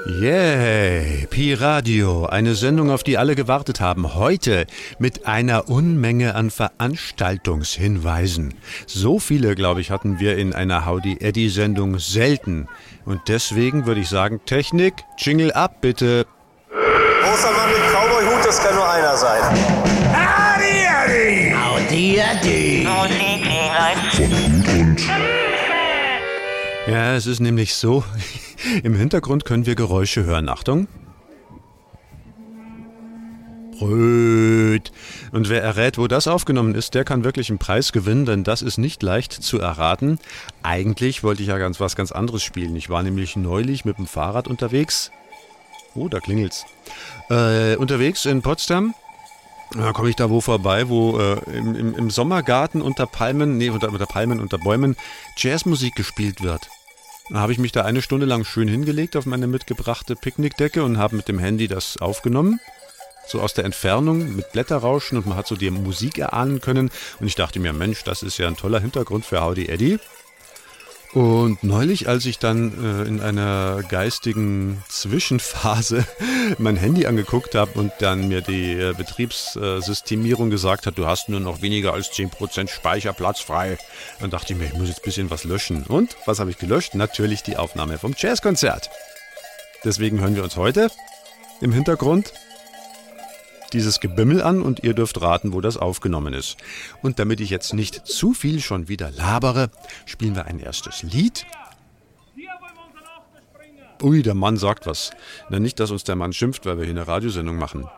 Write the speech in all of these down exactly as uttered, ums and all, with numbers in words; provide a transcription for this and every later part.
Yay, Pi Radio, eine Sendung, auf die alle gewartet haben. Heute mit einer Unmenge an Veranstaltungshinweisen. So viele, glaube ich, hatten wir in einer Howdy Eddy Sendung selten. Und deswegen würde ich sagen, Technik, Jingle ab, bitte. Großer Mann mit Cowboy-Hut, das kann nur einer sein. Howdy Eddy! Howdy Eddy! Und Ja, es ist nämlich so, im Hintergrund können wir Geräusche hören. Achtung. Bröt. Und wer errät, wo das aufgenommen ist, der kann wirklich einen Preis gewinnen, denn das ist nicht leicht zu erraten. Eigentlich wollte ich ja ganz was ganz anderes spielen. Ich war nämlich neulich mit dem Fahrrad unterwegs. Oh, da klingelt's. Äh, unterwegs in Potsdam. Da komme ich da wo vorbei, wo äh, im, im, im Sommergarten unter Palmen, nee, unter, unter Palmen, unter Bäumen Jazzmusik gespielt wird. Da habe ich mich da eine Stunde lang schön hingelegt auf meine mitgebrachte Picknickdecke und habe mit dem Handy das aufgenommen. So aus der Entfernung mit Blätterrauschen und man hat so die Musik erahnen können. Und ich dachte mir, Mensch, das ist ja ein toller Hintergrund für Howdy Eddy. Und neulich, als ich dann äh, in einer geistigen Zwischenphase mein Handy angeguckt habe und dann mir die äh, Betriebssystemierung gesagt hat, du hast nur noch weniger als zehn Prozent Speicherplatz frei, dann dachte ich mir, ich muss jetzt ein bisschen was löschen. Und was habe ich gelöscht? Natürlich die Aufnahme vom Jazzkonzert. Deswegen hören wir uns heute im Hintergrund dieses Gebimmel an und ihr dürft raten, wo das aufgenommen ist. Und damit ich jetzt nicht zu viel schon wieder labere, spielen wir ein erstes Lied. Ui, der Mann sagt was. Na, nicht, dass uns der Mann schimpft, weil wir hier eine Radiosendung machen.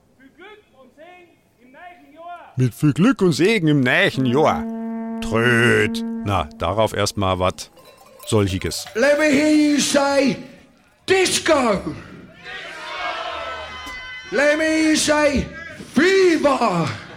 Mit viel Glück und Segen im nächsten Jahr. Tröd. Na, darauf erstmal was solchiges. Let me hear you say disco. Let me hear you say fever.